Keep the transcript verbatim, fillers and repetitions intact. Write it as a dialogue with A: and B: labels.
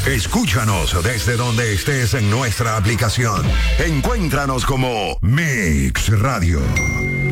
A: Escúchanos desde donde estés en nuestra aplicación. Encuéntranos como Mix Radio.